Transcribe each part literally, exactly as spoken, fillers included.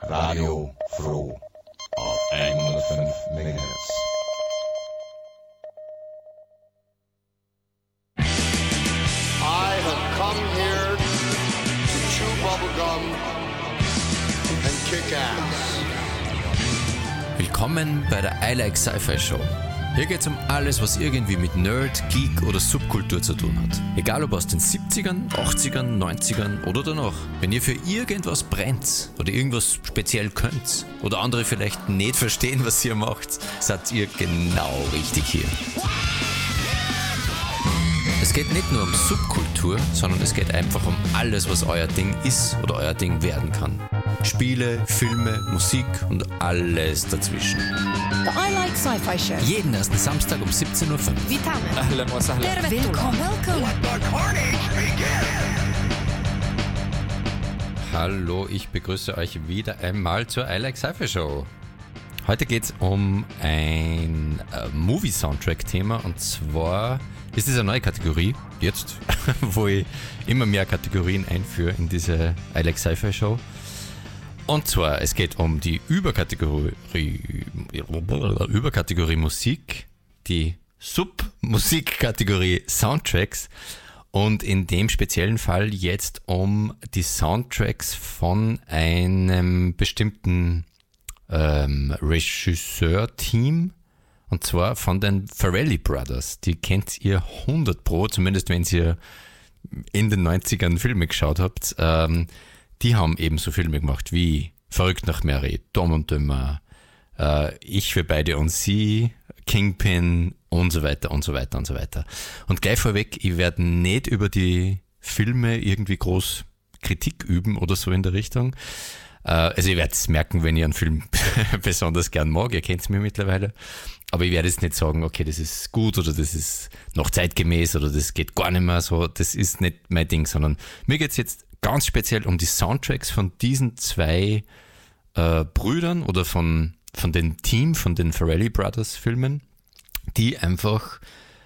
Radio Froh auf hundertfünf Megahertz. I have come here to chew bubblegum and kick ass. Willkommen bei der I Like Sci-Fi Show. Hier geht's um alles, was irgendwie mit Nerd, Geek oder Subkultur zu tun hat. Egal ob aus den siebzigern, achtzigern, neunzigern oder danach. Wenn ihr für irgendwas brennt oder irgendwas speziell könnt oder andere vielleicht nicht verstehen, was ihr macht, seid ihr genau richtig hier. Es geht nicht nur um Subkultur, sondern es geht einfach um alles, was euer Ding ist oder euer Ding werden kann. Spiele, Filme, Musik und alles dazwischen. The I Like Sci-Fi Show. Jeden ersten Samstag um siebzehn Uhr fünf. Witamy. أهلا وسهلا. Willkommen. Welcome. Hallo, ich begrüße euch wieder einmal zur I Like Sci-Fi Show. Heute geht es um ein äh, Movie-Soundtrack-Thema und zwar ist es eine neue Kategorie, jetzt, wo ich immer mehr Kategorien einführe in diese I Like Sci-Fi Show. Und zwar, es geht um die Überkategorie, Überkategorie Musik, die Submusikkategorie Soundtracks und in dem speziellen Fall jetzt um die Soundtracks von einem bestimmten ähm, Regisseur-Team und zwar von den Farrelly Brothers. Die kennt ihr hundert Pro, zumindest wenn ihr in den neunzigern Filme geschaut habt. Ähm, Die haben eben so Filme gemacht wie Verrückt nach Mary, Dumb und Dümmer, äh, Ich für beide und sie, Kingpin und so weiter und so weiter und so weiter. Und gleich vorweg, ich werde nicht über die Filme irgendwie groß Kritik üben oder so in der Richtung. Äh, also ihr werdet es merken, wenn ihr einen Film besonders gern mag, ihr kennt es mir mittlerweile. Aber ich werde jetzt nicht sagen, okay, das ist gut oder das ist noch zeitgemäß oder das geht gar nicht mehr so. Das ist nicht mein Ding, sondern mir geht's jetzt ganz speziell um die Soundtracks von diesen zwei äh, Brüdern oder von, von dem Team, von den Farrelly Brothers Filmen, die einfach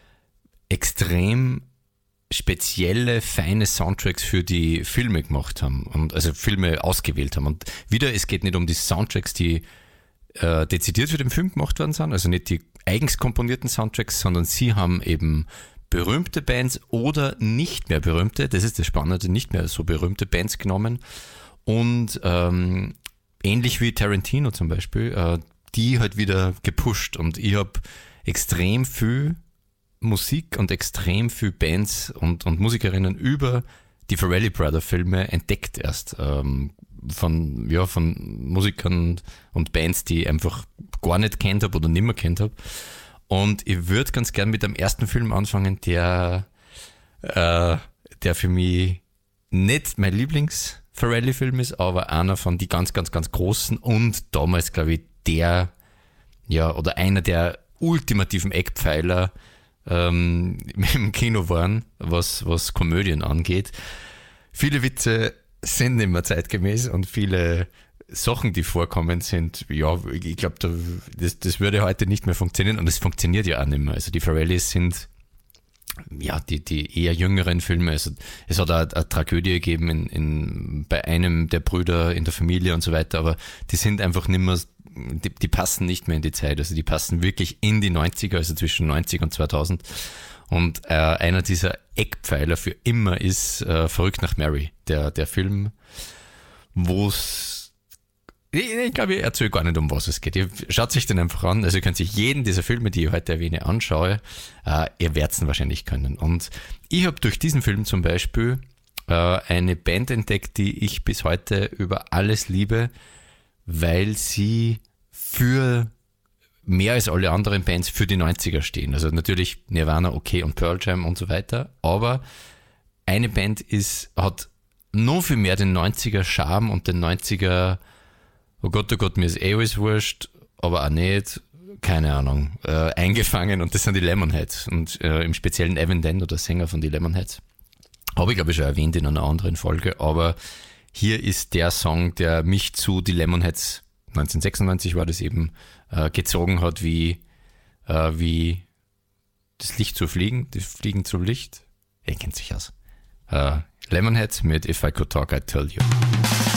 extrem spezielle, feine Soundtracks für die Filme gemacht haben und also Filme ausgewählt haben. Und wieder, es geht nicht um die Soundtracks, die äh, dezidiert für den Film gemacht worden sind, also nicht die eigens komponierten Soundtracks, sondern sie haben eben berühmte Bands oder nicht mehr berühmte, das ist das Spannende, nicht mehr so berühmte Bands genommen und ähm, ähnlich wie Tarantino zum Beispiel, äh, die halt wieder gepusht und ich habe extrem viel Musik und extrem viel Bands und, und Musikerinnen über die Farrelly Brother Filme entdeckt erst, ähm, von, ja, von Musikern und Bands, die ich einfach gar nicht kennt habe oder nimmer kennt habe. Und ich würde ganz gern mit dem ersten Film anfangen, der, äh, der für mich nicht mein Lieblings-Farrelly-Film ist, aber einer von die ganz, ganz, ganz großen und damals, glaube ich, der, ja, oder einer der ultimativen Eckpfeiler ähm, im Kino waren, was, was Komödien angeht. Viele Witze sind nicht mehr zeitgemäß und viele Sachen, die vorkommen, sind, ja, ich glaube, da, das, das würde heute nicht mehr funktionieren und es funktioniert ja auch nicht mehr. Also die Farrellys sind, ja, die, die eher jüngeren Filme. Also es hat auch eine Tragödie gegeben in, in, bei einem der Brüder in der Familie und so weiter, aber die sind einfach nicht mehr, die, die passen nicht mehr in die Zeit. Also die passen wirklich in die neunziger, also zwischen neunzig und zweitausend. Und äh, einer dieser Eckpfeiler für immer ist äh, Verrückt nach Mary, der, der Film, wo es Ich, ich glaube, ich erzähle gar nicht, um was es geht. Ihr schaut sich den einfach an. Also ihr könnt sich jeden dieser Filme, die ich heute erwähne, anschauen. Äh, ihr werdet es wahrscheinlich können. Und ich habe durch diesen Film zum Beispiel äh, eine Band entdeckt, die ich bis heute über alles liebe, weil sie für mehr als alle anderen Bands für die neunziger stehen. Also natürlich Nirvana, okay und Pearl Jam und so weiter. Aber eine Band ist, hat noch viel mehr den neunziger Charme und den neunziger oh Gott, oh Gott, mir ist eh alles wurscht, aber auch nicht, keine Ahnung, äh, eingefangen und das sind die Lemonheads und äh, im speziellen Evan Dando, der Sänger von die Lemonheads, habe ich glaube ich schon erwähnt in einer anderen Folge, aber hier ist der Song, der mich zu die Lemonheads, neunzehnhundertsechsundneunzig war das eben, äh, gezogen hat, wie, äh, wie das Licht zu fliegen, das Fliegen zum Licht, ihr kennt sich aus. Äh, Lemonheads mit If I Could Talk, I'd Tell You.